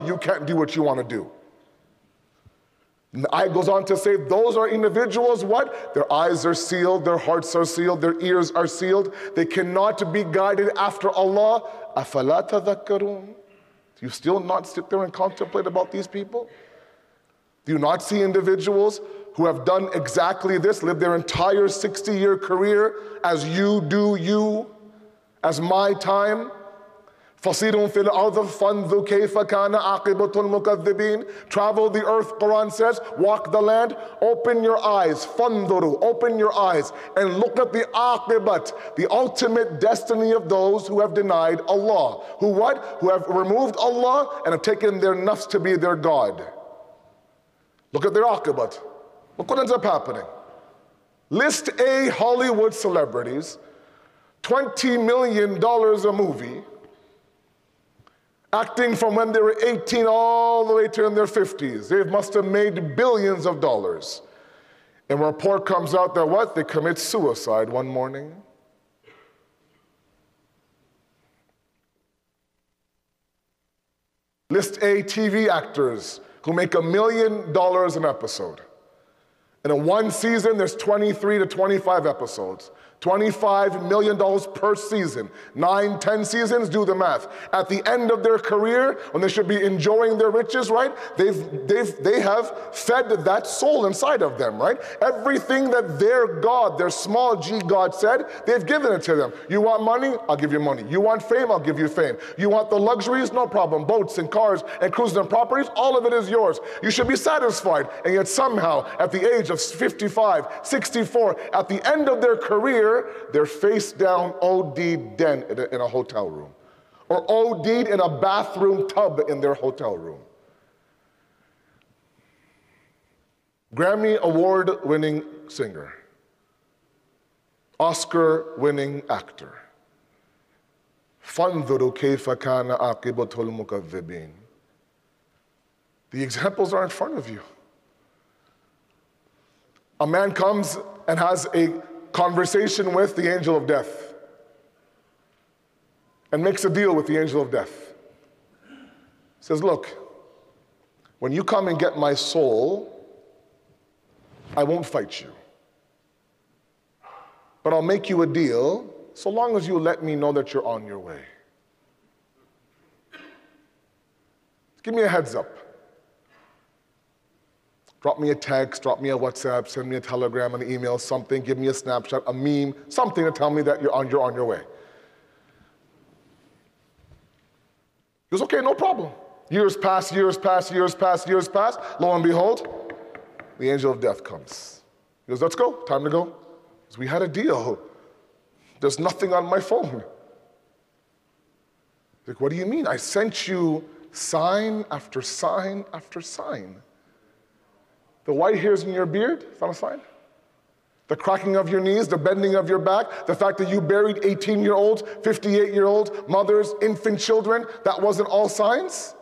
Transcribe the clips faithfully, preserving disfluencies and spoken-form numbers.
you can't do what you want to do. And the ayah goes on to say, those are individuals, what? Their eyes are sealed, their hearts are sealed, their ears are sealed. They cannot be guided after Allah. أَفَلَا تَذَكَّرُونَ? Do you still not sit there and contemplate about these people? Do you not see individuals who have done exactly this, lived their entire sixty-year career as you do you, as my time? فَصِيرٌ فِي الْأَرْضِ فَانْظُرْ كَيْفَ كَانَ عَاقِبَةُ الْمُكَذِّبِينَ. Travel the earth, Quran says, walk the land, open your eyes, فَانْظُرُوا, open your eyes, and look at the aqibat, the ultimate destiny of those who have denied Allah. Who what? Who have removed Allah and have taken their nafs to be their God. Look at their aqibat. Look what ends up happening. List A Hollywood celebrities, twenty million dollars a movie, acting from when they were eighteen all the way to in their fifties. They must have made billions of dollars. And a report comes out that what? They commit suicide one morning. List A T V actors who make a million dollars an episode. And in one season, there's twenty-three to twenty-five episodes. twenty-five million dollars per season. Nine, ten seasons, do the math. At the end of their career, when they should be enjoying their riches, right? They've, they've, they have fed that soul inside of them, right? Everything that their God, their small g God said, they've given it to them. You want money? I'll give you money. You want fame? I'll give you fame. You want the luxuries? No problem. Boats and cars and cruises and properties, all of it is yours. You should be satisfied. And yet somehow, at the age of fifty-five, sixty-four, at the end of their career, they're face down, O D'd den in a hotel room, or O D'd in a bathroom tub in their hotel room. Grammy award winning singer, Oscar winning actor. فَانْظُرُوا كَيْفَ كَانَ عَاقِبَةُ الْمُكَذِّبِينَ. The examples are in front of you. A man comes and has a conversation with the angel of death and makes a deal with the angel of death. Says, look, when you come and get my soul, I won't fight you. But I'll make you a deal so long as you let me know that you're on your way. Give me a heads up. Drop me a text, drop me a WhatsApp, send me a telegram, an email, something, give me a snapshot, a meme, something to tell me that you're on, you're on your way. He goes, okay, no problem. Years pass, years pass, years pass, years pass. Lo and behold, the angel of death comes. He goes, let's go, time to go. Because we had a deal. There's nothing on my phone. He's like, what do you mean? I sent you sign after sign after sign. The white hairs in your beard, is that a sign? The cracking of your knees, the bending of your back, the fact that you buried eighteen-year-olds, fifty-eight-year-olds, mothers, infant children, that wasn't all signs?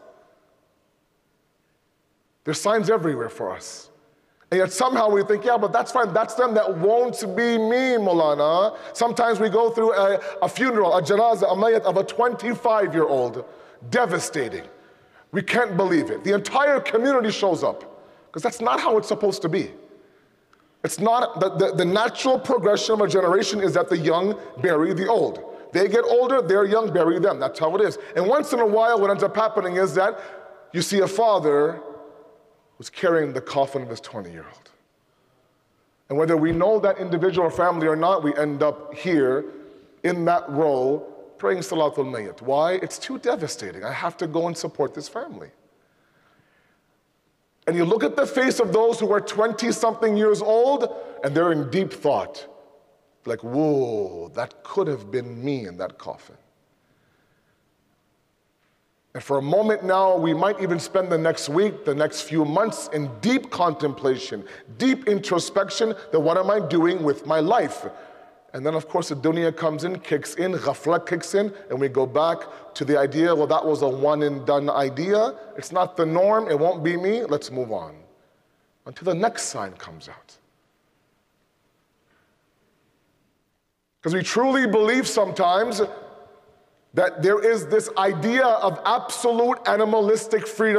There's signs everywhere for us. And yet somehow we think, yeah, but that's fine, that's them, that won't be me, Molana. Sometimes we go through a, a funeral, a janazah, a mayat of a twenty-five-year-old, devastating. We can't believe it. The entire community shows up. Because that's not how it's supposed to be. It's not, the, the, the natural progression of a generation is that the young bury the old. They get older, their young bury them. That's how it is. And once in a while, what ends up happening is that you see a father who's carrying the coffin of his twenty-year-old. And whether we know that individual or family or not, we end up here in that row praying Salatul Mayyit. Why? It's too devastating. I have to go and support this family. And you look at the face of those who are twenty-something years old, and they're in deep thought. Like, whoa, that could have been me in that coffin. And for a moment now, we might even spend the next week, the next few months in deep contemplation, deep introspection that what am I doing with my life? And then, of course, the dunya comes in, kicks in, ghafla kicks in, and we go back to the idea, well, that was a one-and-done idea. It's not the norm. It won't be me. Let's move on until the next sign comes out. Because we truly believe sometimes that there is this idea of absolute animalistic freedom